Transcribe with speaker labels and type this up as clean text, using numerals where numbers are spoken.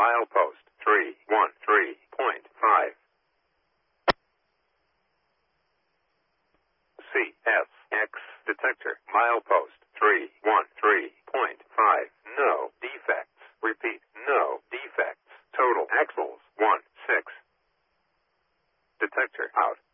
Speaker 1: Milepost 313.5. CSX detector. Milepost 313.5. No defects. Repeat, no defects. Total axles 16. Detector out.